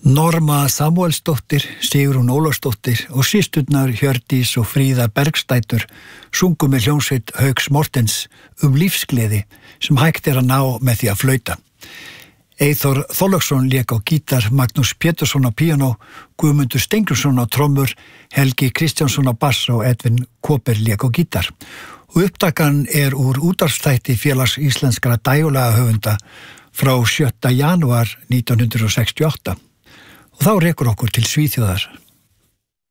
Norma Samuelsdóttir, Sigrún Ólafsdóttir og systurnar Hjördís og Fríða Bergstætur sungu með hljómsveit Hauks Mortens lífsgleði sem hægt að ná með því að flauta. Eyþór Þorláksson lék á gítar, Magnús Pétursson á píanó, Guðmundur Steingrímsson á trommur, Helgi Kristjánsson á bass og Edvin Kóper lék á gítar. Og upptakan úr útvarpsþætti Félags íslenskra dægurlagahöfunda frá 7. janúar 1968. Og þá rekur okkur til Svíþjóðar.